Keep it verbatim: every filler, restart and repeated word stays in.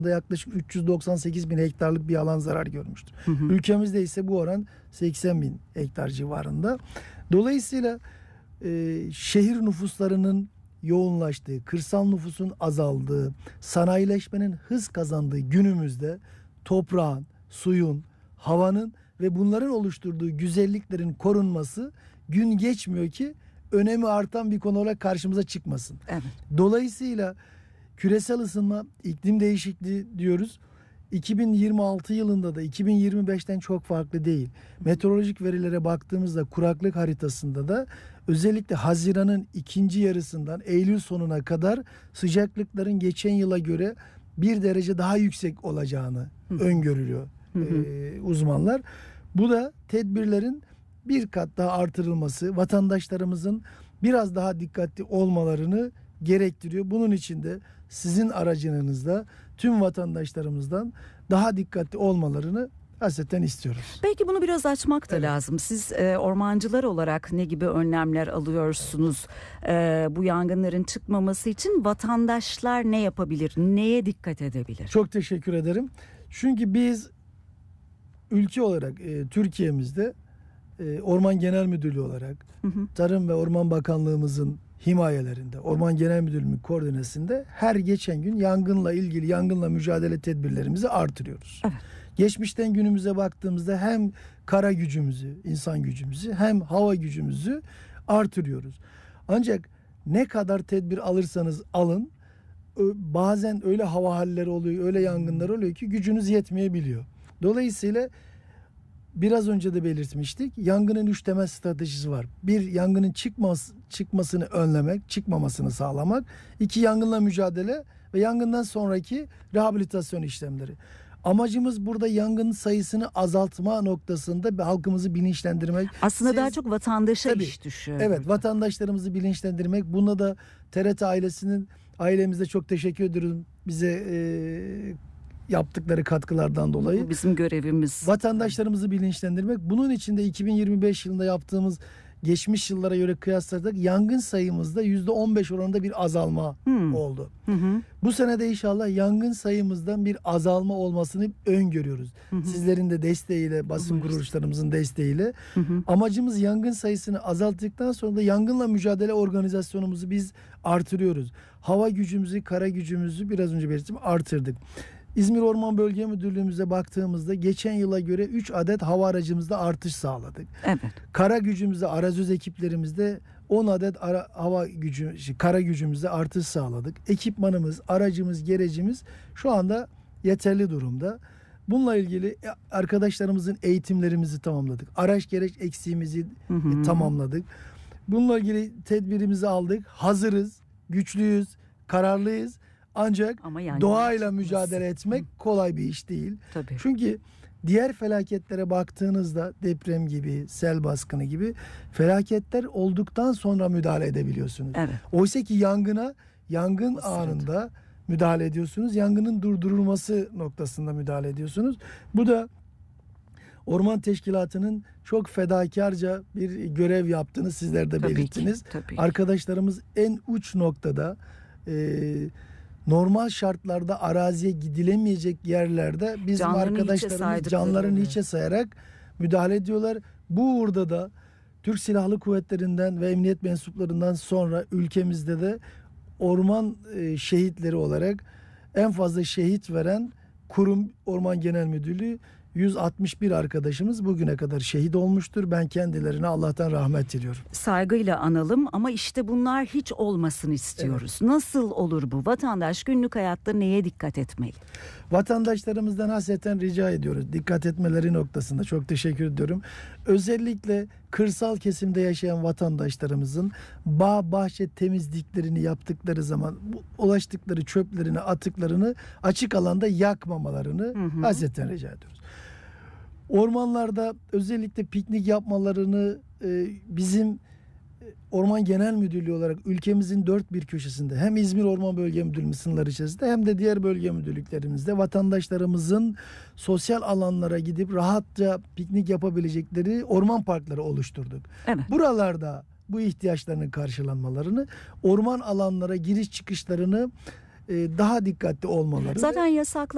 yaklaşık üç yüz doksan sekiz bin hektarlık bir alan zarar görmüştür. Hı hı. Ülkemizde ise bu oran seksen bin hektar civarında. Dolayısıyla e, şehir nüfuslarının yoğunlaştığı, kırsal nüfusun azaldığı, sanayileşmenin hız kazandığı günümüzde toprağın, suyun, havanın ve bunların oluşturduğu güzelliklerin korunması gün geçmiyor ki önemi artan bir konu olarak karşımıza çıkmasın. Evet. Dolayısıyla küresel ısınma, iklim değişikliği diyoruz. iki bin yirmi altı yılında da iki bin yirmi beşten çok farklı değil. Meteorolojik verilere baktığımızda kuraklık haritasında da özellikle Haziran'ın ikinci yarısından Eylül sonuna kadar sıcaklıkların geçen yıla göre bir derece daha yüksek olacağını hı. öngörülüyor hı hı. E, uzmanlar. Bu da tedbirlerin bir kat daha artırılması, vatandaşlarımızın biraz daha dikkatli olmalarını gerektiriyor. Bunun için de sizin aracınızda tüm vatandaşlarımızdan daha dikkatli olmalarını hasreten istiyoruz. Belki bunu biraz açmak da evet. lazım. Siz e, ormancılar olarak ne gibi önlemler alıyorsunuz e, bu yangınların çıkmaması için? Vatandaşlar ne yapabilir? Neye dikkat edebilir? Çok teşekkür ederim. Çünkü biz ülke olarak e, Türkiye'mizde e, Orman Genel Müdürlüğü olarak hı hı. Tarım ve Orman Bakanlığımızın himayelerinde, Orman Genel Müdürlüğü koordinesinde her geçen gün yangınla ilgili, yangınla mücadele tedbirlerimizi artırıyoruz. Evet. Geçmişten günümüze baktığımızda hem kara gücümüzü, insan gücümüzü hem hava gücümüzü artırıyoruz. Ancak ne kadar tedbir alırsanız alın, bazen öyle hava halleri oluyor, öyle yangınlar oluyor ki gücünüz yetmeyebiliyor. Dolayısıyla biraz önce de belirtmiştik. Yangının üç temel stratejisi var. Bir, yangının çıkmaz, çıkmasını önlemek, çıkmamasını sağlamak. İki, yangınla mücadele ve yangından sonraki rehabilitasyon işlemleri. Amacımız burada yangın sayısını azaltma noktasında halkımızı bilinçlendirmek. Aslında Siz, daha çok vatandaşa tabii, iş düşüyor. Evet, burada. Vatandaşlarımızı bilinçlendirmek. Buna da T R T ailesinin, ailemize çok teşekkür ediyorum. Bize e, yaptıkları katkılardan dolayı. Bu bizim görevimiz. Vatandaşlarımızı bilinçlendirmek. Bunun için de iki bin yirmi beş yılında yaptığımız geçmiş yıllara göre kıyasladık. Yangın sayımızda yüzde on beş oranında bir azalma hmm. oldu. Hı hı. Bu sene de inşallah yangın sayımızdan bir azalma olmasını öngörüyoruz. Hı hı. Sizlerin de desteğiyle, basın hı hı. kuruluşlarımızın desteğiyle. Hı hı. Amacımız yangın sayısını azalttıktan sonra da yangınla mücadele organizasyonumuzu biz artırıyoruz. Hava gücümüzü, kara gücümüzü biraz önce belirttim artırdık. İzmir Orman Bölge Müdürlüğümüze baktığımızda geçen yıla göre üç adet hava aracımızda artış sağladık. Evet. Kara gücümüzde, arazöz ekiplerimizde on adet ara, hava gücü, kara gücümüzde artış sağladık. Ekipmanımız, aracımız, gerecimiz şu anda yeterli durumda. Bununla ilgili arkadaşlarımızın eğitimlerimizi tamamladık. Araç gereç eksiğimizi hı hı. tamamladık. Bununla ilgili tedbirimizi aldık. Hazırız, güçlüyüz, kararlıyız. Ancak doğayla mücadele etmek kolay bir iş değil. Tabii. Çünkü diğer felaketlere baktığınızda deprem gibi, sel baskını gibi felaketler olduktan sonra müdahale edebiliyorsunuz. Evet. Oysa ki yangına, yangın o anında sırada müdahale ediyorsunuz. Yangının durdurulması noktasında müdahale ediyorsunuz. Bu da Orman Teşkilatı'nın çok fedakarca bir görev yaptığını sizler de tabii belirttiniz. Ki, tabii Arkadaşlarımız en uç noktada e, normal şartlarda araziye gidilemeyecek yerlerde bizim canlarını arkadaşlarımız canlarını hiçe sayarak müdahale ediyorlar. Bu uğurda da Türk Silahlı Kuvvetleri'nden ve emniyet mensuplarından sonra ülkemizde de orman e, şehitleri olarak en fazla şehit veren kurum Orman Genel Müdürlüğü. yüz altmış bir arkadaşımız bugüne kadar şehit olmuştur. Ben kendilerine Allah'tan rahmet diliyorum. Saygıyla analım ama işte bunlar hiç olmasın istiyoruz. Evet. Nasıl olur bu? Vatandaş günlük hayatta neye dikkat etmeli? Vatandaşlarımızdan hasreten rica ediyoruz. Dikkat etmeleri noktasında çok teşekkür ediyorum. Özellikle kırsal kesimde yaşayan vatandaşlarımızın bağ bahçe temizliklerini yaptıkları zaman ulaştıkları çöplerini, atıklarını açık alanda yakmamalarını hı hı. hasreten rica ediyoruz. Ormanlarda özellikle piknik yapmalarını e, bizim Orman Genel Müdürlüğü olarak ülkemizin dört bir köşesinde hem İzmir Orman Bölge Müdürlüğü sınırları içerisinde hem de diğer bölge müdürlüklerimizde vatandaşlarımızın sosyal alanlara gidip rahatça piknik yapabilecekleri orman parkları oluşturduk. Evet. Buralarda bu ihtiyaçlarının karşılanmalarını, orman alanlara giriş çıkışlarını e, daha dikkatli olmaları. Zaten yasaklar